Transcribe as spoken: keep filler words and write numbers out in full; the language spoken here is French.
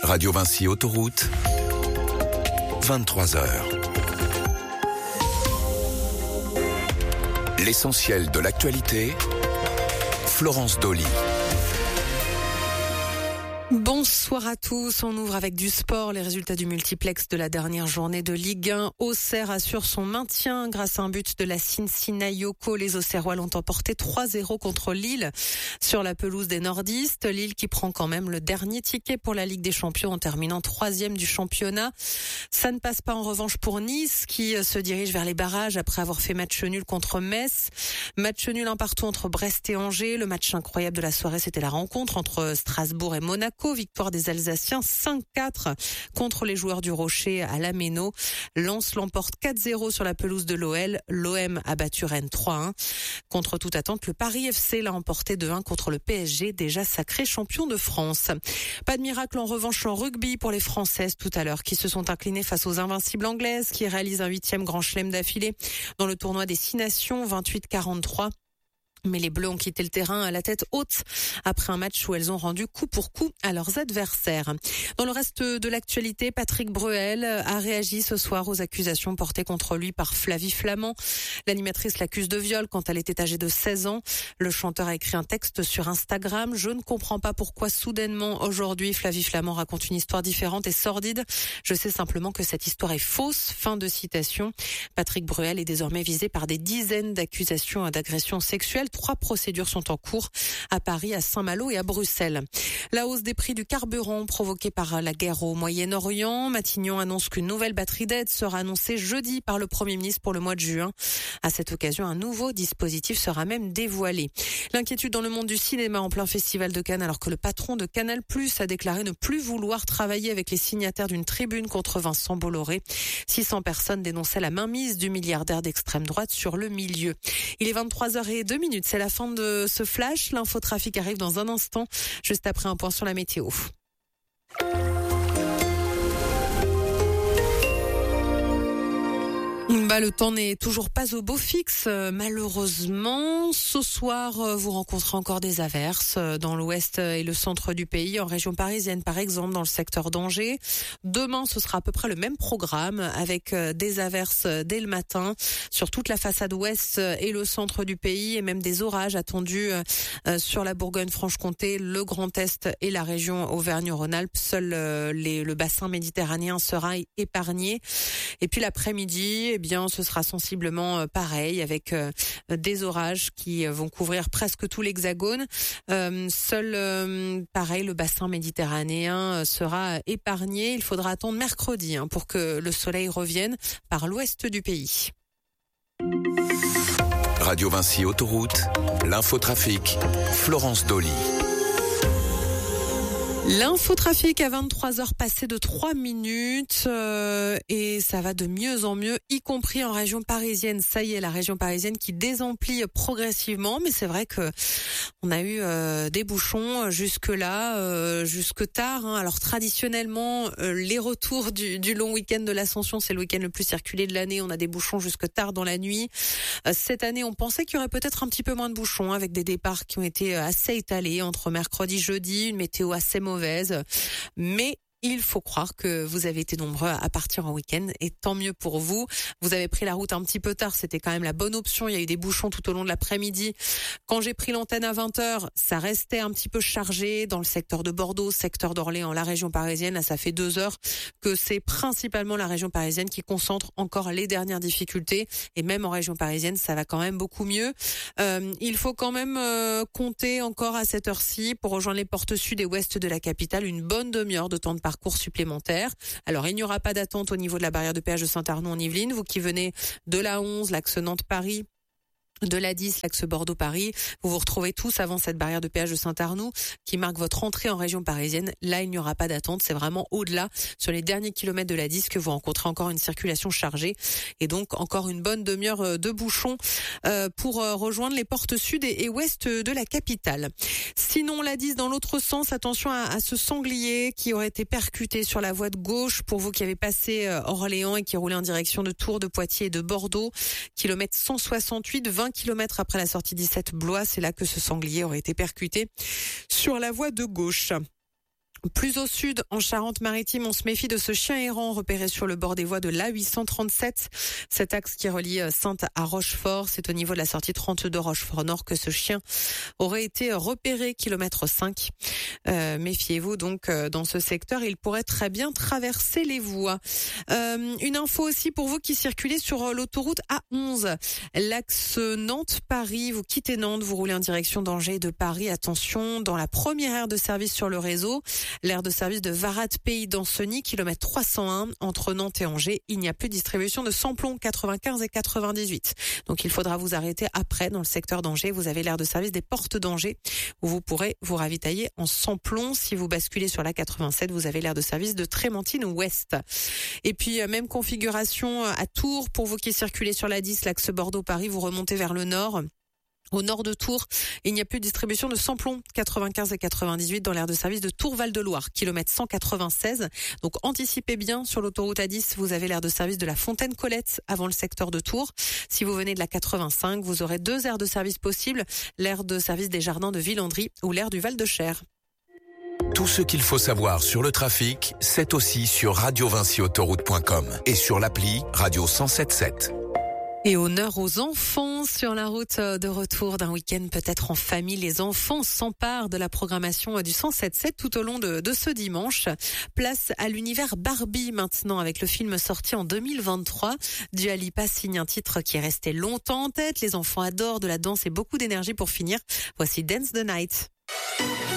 Radio Vinci Autoroute, vingt-trois heures. L'essentiel de l'actualité, Florence Dolly. Bonsoir à tous, on ouvre avec du sport. Les résultats du multiplex de la dernière journée de Ligue un. Auxerre assure son maintien grâce à un but de la Cincinnati-Yoko. Les Auxerrois l'ont emporté trois zéro contre Lille sur la pelouse des nordistes. Lille qui prend quand même le dernier ticket pour la Ligue des Champions en terminant troisième du championnat. Ça ne passe pas en revanche pour Nice qui se dirige vers les barrages après avoir fait match nul contre Metz. Match nul un partout entre Brest et Angers. Le match incroyable de la soirée, c'était la rencontre entre Strasbourg et Monaco. Victoire des Alsaciens cinq quatre contre les joueurs du Rocher à la Méno. Lens l'emporte quatre zéro sur la pelouse de l'O L. L'O M a battu Rennes trois un. Contre toute attente, le Paris F C l'a emporté deux un contre le P S G, déjà sacré champion de France. Pas de miracle en revanche en rugby pour les Françaises tout à l'heure, qui se sont inclinées face aux invincibles anglaises, qui réalisent un huitième grand chelem d'affilée dans le tournoi des Six Nations, vingt-huit quarante-trois. Mais les Bleus ont quitté le terrain à la tête haute après un match où elles ont rendu coup pour coup à leurs adversaires. Dans le reste de l'actualité, Patrick Breuel a réagi ce soir aux accusations portées contre lui par Flavie Flament. L'animatrice l'accuse de viol quand elle était âgée de seize ans. Le chanteur a écrit un texte sur Instagram. Je ne comprends pas pourquoi soudainement aujourd'hui Flavie Flament raconte une histoire différente et sordide. Je sais simplement que cette histoire est fausse. Fin de citation. Patrick Breuel est désormais visé par des dizaines d'accusations d'agression sexuelle. Trois procédures sont en cours à Paris, à Saint-Malo et à Bruxelles. La hausse des prix du carburant provoquée par la guerre au Moyen-Orient. Matignon annonce qu'une nouvelle batterie d'aide sera annoncée jeudi par le Premier ministre pour le mois de juin. À cette occasion, un nouveau dispositif sera même dévoilé. L'inquiétude dans le monde du cinéma en plein festival de Cannes, alors que le patron de Canal plus, a déclaré ne plus vouloir travailler avec les signataires d'une tribune contre Vincent Bolloré. six cents personnes dénonçaient la mainmise du milliardaire d'extrême droite sur le milieu. Il est vingt-trois heures zéro deux minutes. C'est la fin de ce flash. L'infotrafic arrive dans un instant, juste après un point sur la météo. Bah, le temps n'est toujours pas au beau fixe, malheureusement. Ce soir, vous rencontrez encore des averses dans l'ouest et le centre du pays, en région parisienne par exemple, dans le secteur d'Angers. Demain, ce sera à peu près le même programme avec des averses dès le matin sur toute la façade ouest et le centre du pays, et même des orages attendus sur la Bourgogne-Franche-Comté, le Grand Est et la région Auvergne-Rhône-Alpes. Seul les, le bassin méditerranéen sera épargné. Et puis l'après-midi, eh bien, ce sera sensiblement pareil avec euh, des orages qui vont couvrir presque tout l'Hexagone. Euh, seul, euh, pareil, le bassin méditerranéen sera épargné. Il faudra attendre mercredi hein, pour que le soleil revienne par l'ouest du pays. Radio Vinci Autoroute, l'infotrafic, Florence Dolly. L'infotrafic à vingt-trois heures passées de trois minutes euh, et ça va de mieux en mieux, y compris en région parisienne. Ça y est, la région parisienne qui désemplit progressivement, mais c'est vrai que on a eu euh, des bouchons jusque-là, euh, jusque tard. Hein. Alors traditionnellement, euh, les retours du, du long week-end de l'Ascension, c'est le week-end le plus circulé de l'année. On a des bouchons jusque tard dans la nuit. Euh, cette année, on pensait qu'il y aurait peut-être un petit peu moins de bouchons, hein, avec des départs qui ont été assez étalés entre mercredi, jeudi, une météo assez mauvaise. mauvaise, mais il faut croire que vous avez été nombreux à partir en week-end et tant mieux pour vous. Vous avez pris la route un petit peu tard, c'était quand même la bonne option. Il y a eu des bouchons tout au long de l'après-midi. Quand j'ai pris l'antenne à vingt heures, ça restait un petit peu chargé dans le secteur de Bordeaux, secteur d'Orléans, la région parisienne. Là, ça fait deux heures que c'est principalement la région parisienne qui concentre encore les dernières difficultés. Et même en région parisienne, ça va quand même beaucoup mieux. Euh, il faut quand même euh, compter encore à cette heure-ci pour rejoindre les portes sud et ouest de la capitale une bonne demi-heure de temps de parcours supplémentaire. Alors, il n'y aura pas d'attente au niveau de la barrière de péage de Saint-Arnoux en Yvelines. Vous qui venez de la onze, l'axe Nantes-Paris, de l'A dix, l'axe Bordeaux-Paris. Vous vous retrouvez tous avant cette barrière de péage de Saint-Arnoux qui marque votre entrée en région parisienne. Là, il n'y aura pas d'attente. C'est vraiment au-delà, sur les derniers kilomètres de l'A dix, que vous rencontrez encore une circulation chargée et donc encore une bonne demi-heure de bouchons euh, pour euh, rejoindre les portes sud et, et ouest de la capitale. Sinon, l'A dix dans l'autre sens, attention à, à ce sanglier qui aurait été percuté sur la voie de gauche pour vous qui avez passé euh, Orléans et qui roulait en direction de Tours, de Poitiers et de Bordeaux. Kilomètre cent soixante-huit, vingt kilomètres après la sortie dix-sept Blois, c'est là que ce sanglier aurait été percuté sur la voie de gauche. Plus au sud, en Charente-Maritime, on se méfie de ce chien errant repéré sur le bord des voies de l'A huit cent trente-sept. Cet axe qui relie Saintes à Rochefort, c'est au niveau de la sortie trente-deux Rochefort-Nord que ce chien aurait été repéré, kilomètre cinq. Euh, méfiez-vous donc euh, dans ce secteur, il pourrait très bien traverser les voies. Euh, une info aussi pour vous qui circulez sur l'autoroute A onze. L'axe Nantes-Paris, vous quittez Nantes, vous roulez en direction d'Angers et de Paris. Attention, dans la première aire de service sur le réseau, l'aire de service de Varat-Pays-Danceny, kilomètre trois cent un, entre Nantes et Angers, il n'y a plus de distribution de samplons quatre-vingt-quinze et quatre-vingt-dix-huit. Donc il faudra vous arrêter après dans le secteur d'Angers. Vous avez l'aire de service des Portes d'Angers où vous pourrez vous ravitailler en samplons. Si vous basculez sur la quatre-vingt-sept, vous avez l'aire de service de Trémentine-Ouest. Et puis même configuration à Tours pour vous qui circulez sur la dix, l'axe Bordeaux-Paris, vous remontez vers le nord. Au nord de Tours, il n'y a plus de distribution de samplons quatre-vingt-quinze et quatre-vingt-dix-huit dans l'aire de service de Tours-Val-de-Loire, kilomètre cent quatre-vingt-seize. Donc anticipez bien sur l'autoroute A dix, vous avez l'aire de service de la Fontaine-Colette avant le secteur de Tours. Si vous venez de la quatre-vingt-cinq, vous aurez deux aires de service possibles, l'aire de service des Jardins de Villandry ou l'aire du Val-de-Cher. Tout ce qu'il faut savoir sur le trafic, c'est aussi sur radio vinci autoroute point com et sur l'appli Radio cent sept sept. Et honneur aux enfants sur la route de retour d'un week-end peut-être en famille. Les enfants s'emparent de la programmation du cent sept sept tout au long de, de ce dimanche. Place à l'univers Barbie maintenant avec le film sorti en deux mille vingt-trois. Dua Lipa signe un titre qui est resté longtemps en tête. Les enfants adorent de la danse et beaucoup d'énergie pour finir. Voici Dance the Night.